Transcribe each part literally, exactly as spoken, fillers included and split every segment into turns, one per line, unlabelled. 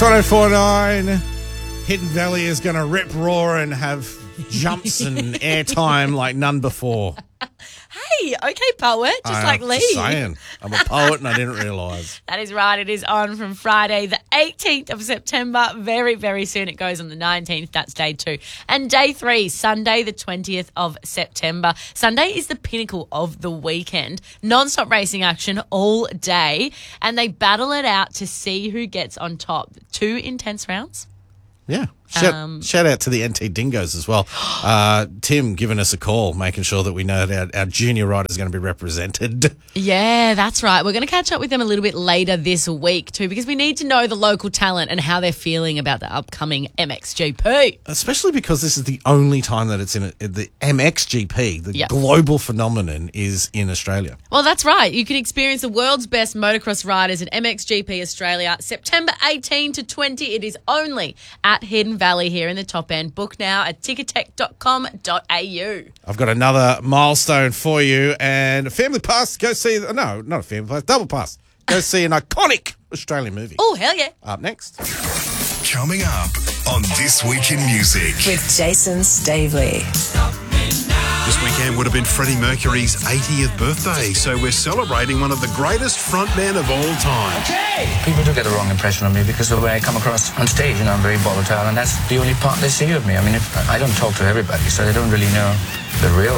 one oh four point nine, Hidden Valley is going to rip, roar and have jumps and airtime like none before.
Hey, okay, poet, just
I,
like
I'm
Lee.
just saying, I'm a poet and I didn't realise.
That is right. It is on from Friday, the eighteenth of September. Very, very soon. It goes on the nineteenth. That's day two. And day three, Sunday, the twentieth of September. Sunday is the pinnacle of the weekend. Non-stop racing action all day. And they battle it out to see who gets on top. Two intense rounds.
Yeah. Shout,
Um,
shout out to the N T Dingoes as well. Uh, Tim giving us a call, making sure that we know that our, our junior rider is going to be represented.
Yeah, that's right. We're going to catch up with them a little bit later this week too, because we need to know the local talent and how they're feeling about the upcoming M X G P.
Especially because this is the only time that it's in a, the M X G P, the
Yep.
global phenomenon, is in Australia.
Well, that's right. You can experience the world's best motocross riders at M X G P Australia, September eighteenth to twentieth. It is only at Hidden Valley here in the top end. Book now at ticketek dot com dot a u.
I've got another milestone for you, and a family pass. Go see, no, not a family pass, double pass. Go see an iconic Australian movie.
Oh, hell yeah.
Up next.
Coming up on This Week in Music.
With Jason Stavely.
This weekend would have been Freddie Mercury's eightieth birthday, so we're celebrating one of the greatest frontmen of all time.
People do get the wrong impression of me because of the way I come across on stage, you know, I'm very volatile, and that's the only part they see of me. I mean, if, I don't talk to everybody, so they don't really know the real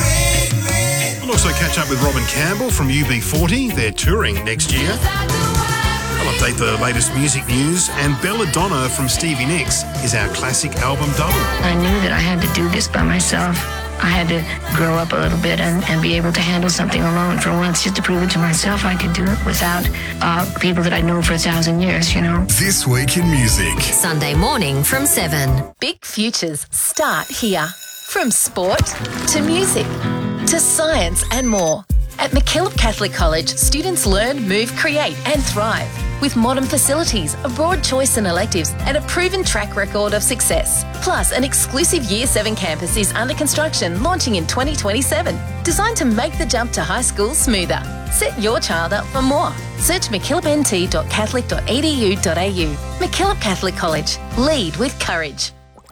me.
We'll also catch up with Robin Campbell from U B forty. They're touring next year. I'll update the latest music news, and Belladonna from Stevie Nicks is our classic album double.
I knew that I had to do this by myself. I had to grow up a little bit and, and be able to handle something alone for once, just to prove it to myself I could do it without uh, people that I'd known for a thousand years, you know.
This Week in Music.
Sunday morning from seven.
Big futures start here. From sport to music to science and more. At MacKillop Catholic College, students learn, move, create and thrive. With modern facilities, a broad choice in electives and a proven track record of success. Plus, an exclusive Year seven campus is under construction, launching in twenty twenty-seven. Designed to make the jump to high school smoother. Set your child up for more. Search mackillop n t dot catholic dot e d u dot a u. MacKillop Catholic College. Lead with courage.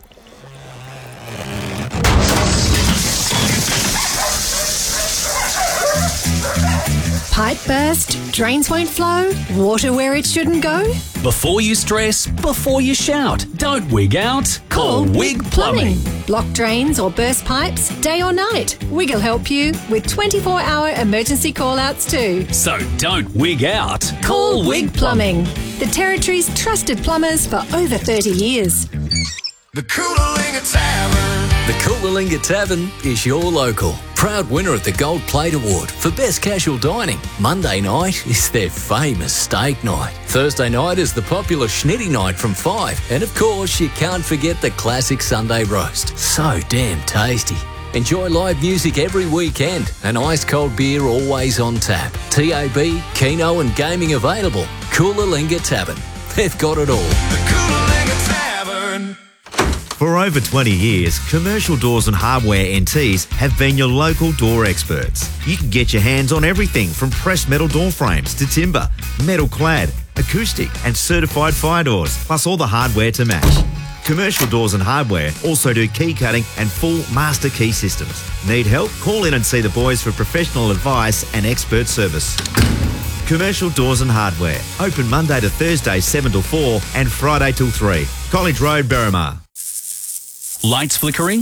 Pipe burst, drains won't flow, water where it shouldn't go?
Before you stress, before you shout, don't wig out. Call Wig Plumbing.
Blocked drains or burst pipes, day or night. Wig will help you with twenty-four hour emergency call-outs too.
So don't wig out.
Call Wig Plumbing. The Territory's trusted plumbers for over thirty years.
The Coolalingga Tavern.
The Coolalingga Tavern is your local. Proud winner of the Gold Plate Award for Best Casual Dining. Monday night is their famous steak night. Thursday night is the popular Schnitty night from five. And of course, you can't forget the classic Sunday roast. So damn tasty. Enjoy live music every weekend and ice-cold beer always on tap. T A B, Keno and gaming available. Coolalingga Tavern. They've got it all.
The Coolalingga Tavern.
For over twenty years, Commercial Doors and Hardware N Ts have been your local door experts. You can get your hands on everything from pressed metal door frames to timber, metal clad, acoustic and certified fire doors, plus all the hardware to match. Commercial Doors and Hardware also do key cutting and full master key systems. Need help? Call in and see the boys for professional advice and expert service. Commercial Doors and Hardware. Open Monday to Thursday seven till four and Friday till three. College Road, Berrimah.
Lights flickering?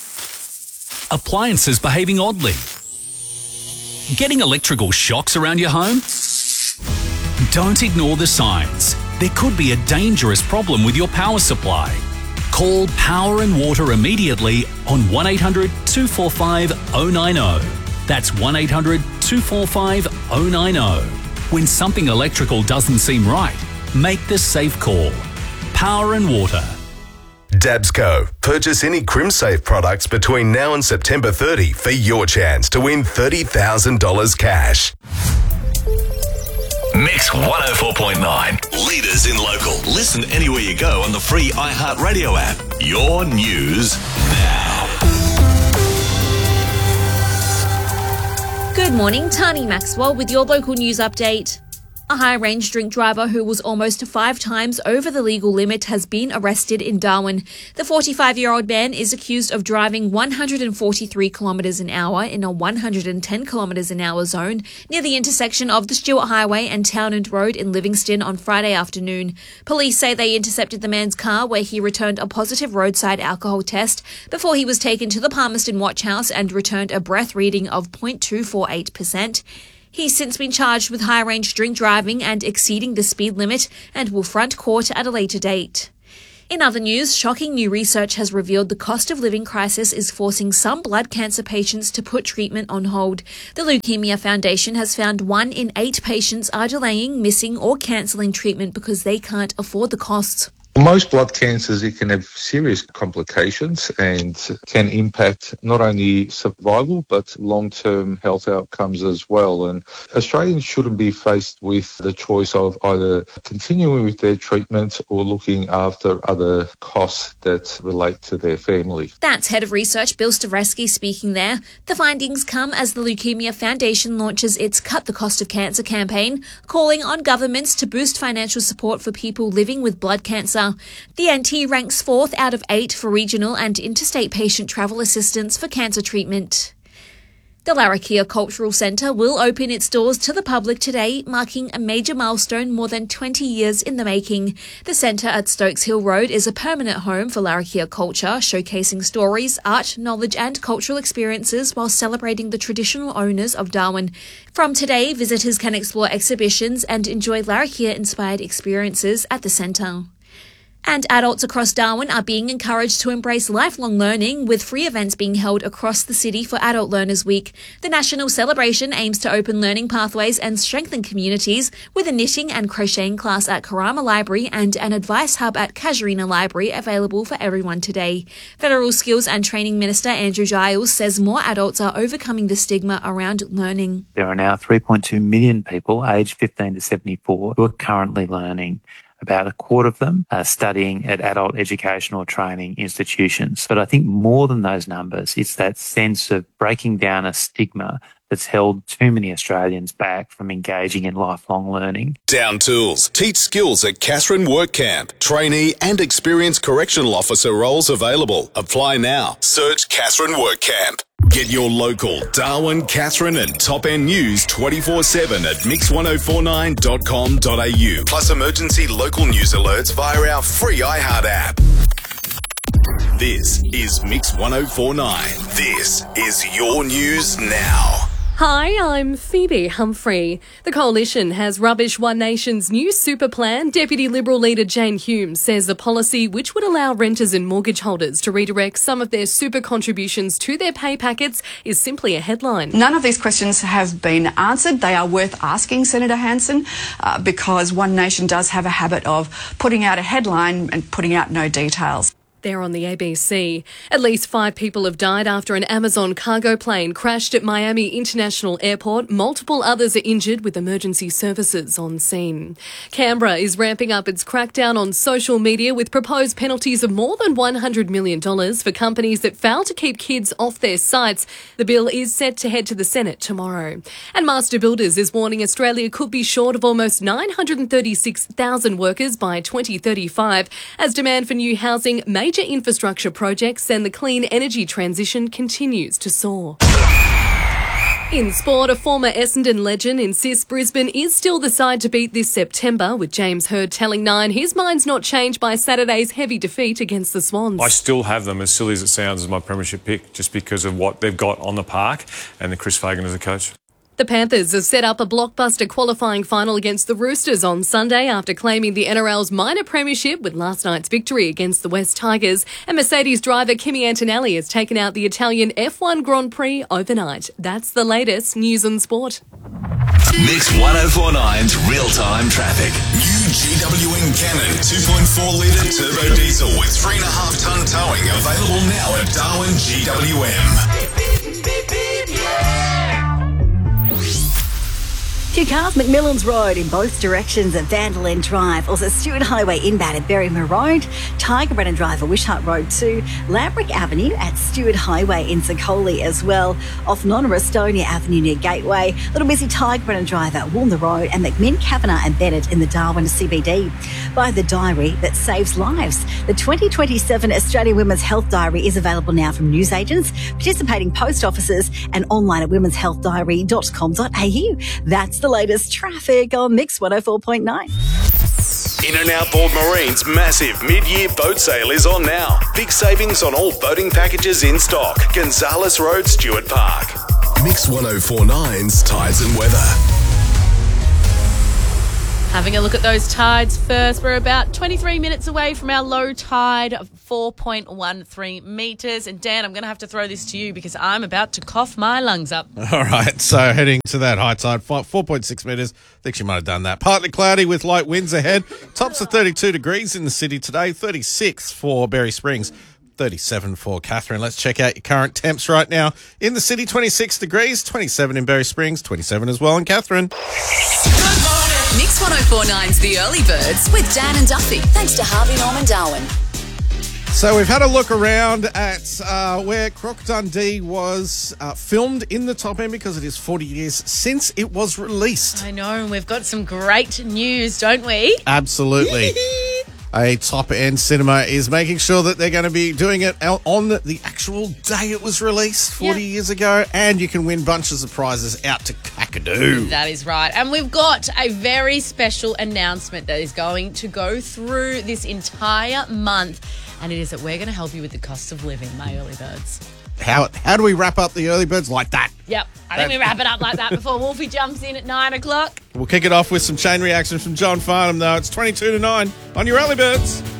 Appliances behaving oddly? Getting electrical shocks around your home? Don't ignore the signs. There could be a dangerous problem with your power supply. Call Power and Water immediately on one eight hundred two four five oh nine oh. That's one eight hundred two four five oh nine oh. When something electrical doesn't seem right, make the safe call. Power and Water.
Dabsco. Purchase any CrimSafe products between now and September thirtieth for your chance to win thirty thousand dollars cash.
Mix one oh four point nine. Leaders in local. Listen anywhere you go on the free iHeartRadio app. Your news now.
Good morning, Tani Maxwell with your local news update. A high-range drink driver who was almost five times over the legal limit has been arrested in Darwin. The forty-five-year-old man is accused of driving one hundred forty-three kilometres an hour in a one hundred ten kilometres an hour zone near the intersection of the Stewart Highway and Townend Road in Livingston on Friday afternoon. Police say they intercepted the man's car where he returned a positive roadside alcohol test before he was taken to the Palmerston Watch House and returned a breath reading of zero point two four eight percent. He's since been charged with high-range drink driving and exceeding the speed limit and will front court at a later date. In other news, shocking new research has revealed the cost of living crisis is forcing some blood cancer patients to put treatment on hold. The Leukemia Foundation has found one in eight patients are delaying, missing or cancelling treatment because they can't afford the costs.
Most blood cancers, it can have serious complications and can impact not only survival but long-term health outcomes as well. And Australians shouldn't be faced with the choice of either continuing with their treatment or looking after other costs that relate to their family.
That's Head of Research Bill Stavresky speaking there. The findings come as the Leukemia Foundation launches its Cut the Cost of Cancer campaign, calling on governments to boost financial support for people living with blood cancer. The N T ranks fourth out of eight for regional and interstate patient travel assistance for cancer treatment. The Larrakia Cultural Centre will open its doors to the public today, marking a major milestone more than twenty years in the making. The centre at Stokes Hill Road is a permanent home for Larrakia culture, showcasing stories, art, knowledge and cultural experiences while celebrating the traditional owners of Darwin. From today, visitors can explore exhibitions and enjoy Larrakia-inspired experiences at the centre. And adults across Darwin are being encouraged to embrace lifelong learning, with free events being held across the city for Adult Learners Week. The national celebration aims to open learning pathways and strengthen communities, with a knitting and crocheting class at Karama Library and an advice hub at Casuarina Library available for everyone today. Federal Skills and Training Minister Andrew Giles says more adults are overcoming the stigma around learning.
There are now three point two million people aged fifteen to seventy-four who are currently learning. About a quarter of them are studying at adult educational training institutions. But I think more than those numbers, it's that sense of breaking down a stigma that's held too many Australians back from engaging in lifelong learning.
Down Tools. Teach skills at Catherine Work Camp. Trainee and experienced correctional officer roles available. Apply now. Search Catherine Work Camp. Get your local Darwin, Catherine and Top End news twenty-four seven at mix ten forty-nine dot com dot a u. Plus emergency local news alerts via our free iHeart app. This is Mix ten forty-nine. This is your news now.
Hi, I'm Phoebe Humphrey. The Coalition has rubbished One Nation's new super plan. Deputy Liberal leader Jane Hume says the policy, which would allow renters and mortgage holders to redirect some of their super contributions to their pay packets, is simply a headline.
None of these questions have been answered. They are worth asking, Senator Hanson, uh, because One Nation does have a habit of putting out a headline and putting out no details.
There on the A B C. At least five people have died after an Amazon cargo plane crashed at Miami International Airport. Multiple others are injured, with emergency services on scene. Canberra is ramping up its crackdown on social media, with proposed penalties of more than one hundred million dollars for companies that fail to keep kids off their sites. The bill is set to head to the Senate tomorrow. And Master Builders is warning Australia could be short of almost nine hundred thirty-six thousand workers by twenty thirty-five, as demand for new housing, major infrastructure projects and the clean energy transition continues to soar. In sport, a former Essendon legend insists Brisbane is still the side to beat this September, with James Hird telling Nine his mind's not changed by Saturday's heavy defeat against the Swans.
I still have them, as silly as it sounds, as my premiership pick, just because of what they've got on the park and the Chris Fagan as a coach.
The Panthers have set up a blockbuster qualifying final against the Roosters on Sunday after claiming the N R L's minor premiership with last night's victory against the West Tigers. And Mercedes driver Kimi Antonelli has taken out the Italian F one Grand Prix overnight. That's the latest news and sport.
Mix ten forty-nine's real-time traffic. New G W N Cannon two point four litre turbo diesel with three point five tonne towing available now at Darwin G W M.
Few cars, McMillan's Road in both directions at Vanderlyn Drive. Also Stewart Highway inbound at Berryman Road. Tiger Brennan Drive at Wishart Road two. Lambrick Avenue at Stewart Highway in Secoli as well. Off Non-Restonia Avenue near Gateway. Little busy Tiger Brennan Drive at Woolner Road and McMinn, Kavanagh and Bennett in the Darwin C B D. By the diary that saves lives. The twenty twenty-seven Australian Women's Health Diary is available now from newsagents, participating post offices and online at womens health diary dot com dot a u. That's the latest traffic on Mix one oh four point nine.
In and Outboard Marine's massive mid-year boat sale is on now. Big savings on all boating packages in stock. Gonzales Road, Stuart Park. Mix one oh four point nine's Tides and Weather.
Having a look at those tides first. We're about twenty-three minutes away from our low tide of four point one three metres. And Dan, I'm going to have to throw this to you because I'm about to cough my lungs up.
All right, so heading to that high tide, four point six metres. I think she might have done that. Partly cloudy with light winds ahead. Tops of thirty-two degrees in the city today, thirty-six for Berry Springs. thirty-seven for Catherine. Let's check out your current temps right now. In the city, twenty-six degrees, twenty-seven in Berry Springs, twenty-seven as well in Catherine.
Mix one oh four point nine's The Early Birds with Dan and Duffy. Thanks to Harvey Norman Darwin.
So we've had a look around at uh, where Croc Dundee was uh, filmed in the top end because it is forty years since it was released.
I know, and we've got some great news, don't we?
Absolutely. A top-end cinema is making sure that they're going to be doing it on the actual day it was released forty yep. years ago, and you can win bunches of prizes out to Kakadu.
That is right. And we've got a very special announcement that is going to go through this entire month, and it is that we're going to help you with the cost of living, my early birds.
How how do we wrap up the early birds like that?
Yep, I think we wrap it up like that before Wolfie jumps in at nine o'clock.
We'll kick it off with some chain reaction from John Farnham, though. It's twenty-two to nine on your early birds.